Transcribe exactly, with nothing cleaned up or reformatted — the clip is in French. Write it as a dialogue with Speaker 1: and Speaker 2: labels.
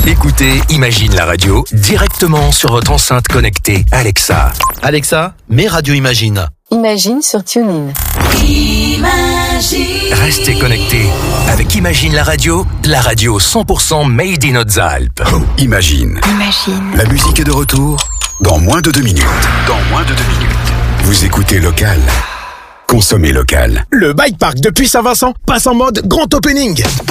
Speaker 1: Écoutez Imagine la radio directement sur votre enceinte connectée Alexa.
Speaker 2: Alexa, mets Radio Imagine.
Speaker 3: Imagine sur TuneIn.
Speaker 4: Imagine.
Speaker 1: Restez connectés avec Imagine la radio, la radio cent pour cent made in Hautes-Alpes.
Speaker 5: Oh, Imagine.
Speaker 3: Imagine.
Speaker 5: La musique est de retour dans moins de deux minutes. Dans moins de deux minutes. Vous écoutez local. Consommez local.
Speaker 6: Le Bike Park depuis Saint-Vincent passe en mode grand opening.